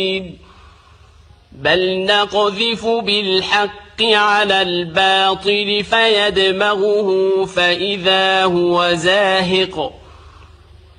بل نقذف بالحق على الباطل فيدمغه فإذا هو زاهق